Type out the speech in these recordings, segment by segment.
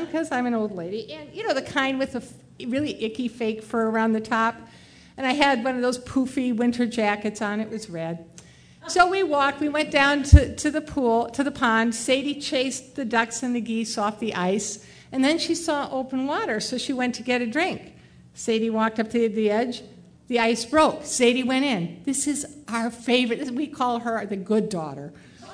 because I'm an old lady, and the kind with the really icky fake fur around the top. And I had one of those poofy winter jackets on. It was red. So we went down to the pool, to the pond. Sadie chased the ducks and the geese off the ice, and then she saw open water, so she went to get a drink. Sadie walked up to the edge. The ice broke. Sadie went in. This is our favorite. We call her the good daughter.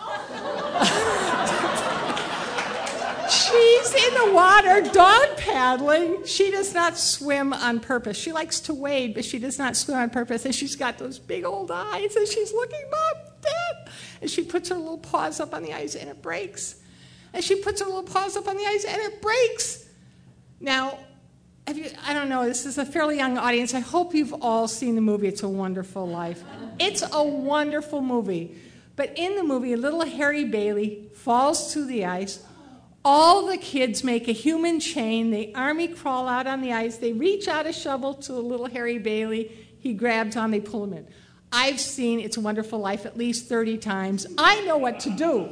She's in the water, dog paddling. She does not swim on purpose. She likes to wade, but she does not swim on purpose. And she's got those big old eyes, and she's looking, Mom, Dad. And she puts her little paws up on the ice, and it breaks. And she puts her little paws up on the ice, and it breaks. Now, I don't know, this is a fairly young audience. I hope you've all seen the movie It's a Wonderful Life. It's a wonderful movie. But in the movie, little Harry Bailey falls to the ice. All the kids make a human chain. They army crawl out on the ice. They reach out a shovel to little Harry Bailey. He grabs on. They pull him in. I've seen It's a Wonderful Life at least 30 times. I know what to do.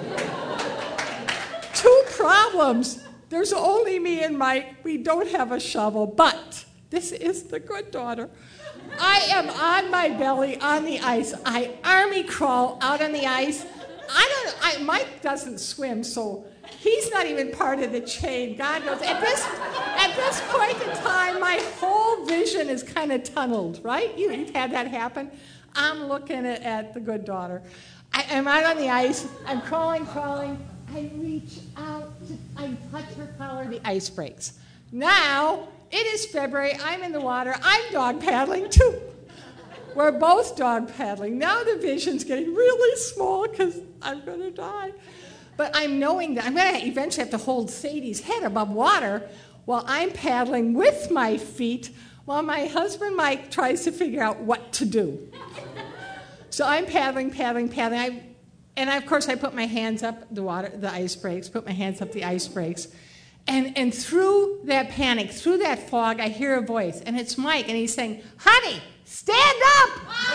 2 problems. There's only me and Mike. We don't have a shovel, but this is the good daughter. I am on my belly on the ice. I army crawl out on the ice. Mike doesn't swim, so he's not even part of the chain. God knows. At this point in time, my whole vision is kind of tunneled, right? You've had that happen. I'm looking at the good daughter. I'm out on the ice. I'm crawling. I reach out. I touch her collar. The ice breaks. Now, it is February. I'm in the water. I'm dog paddling, too. We're both dog paddling. Now the vision's getting really small because I'm going to die. But I'm knowing that I'm going to eventually have to hold Sadie's head above water while I'm paddling with my feet while my husband Mike tries to figure out what to do. So I'm paddling. And of course I put my hands up the water, the ice breaks, put my hands up the ice breaks. And through that panic, through that fog, I hear a voice. And it's Mike, and he's saying, "Honey, stand up!"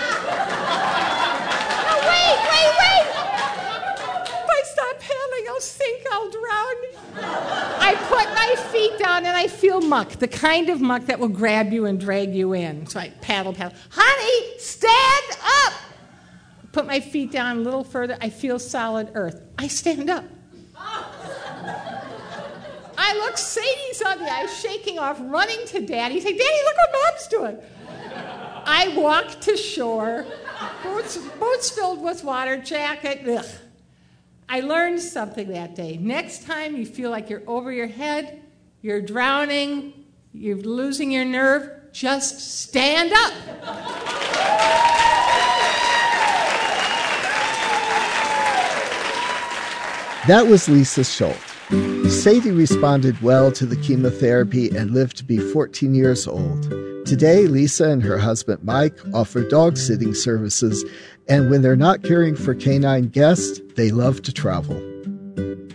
No, wait! If I stop paddling, I'll sink, I'll drown. I put my feet down, and I feel muck, the kind of muck that will grab you and drag you in. So I paddle. "Honey, stand up!" Put my feet down a little further. I feel solid earth. I stand up. I look, Sadie's on the ice, shaking off, running to Daddy. Say, "Daddy, look what Mom's doing." I walk to shore, boots filled with water, jacket. Ugh. I learned something that day. Next time you feel like you're over your head, you're drowning, you're losing your nerve, just stand up. That was Lisa Schultz. Sadie responded well to the chemotherapy and lived to be 14 years old. Today, Lisa and her husband Mike offer dog sitting services, and when they're not caring for canine guests, they love to travel.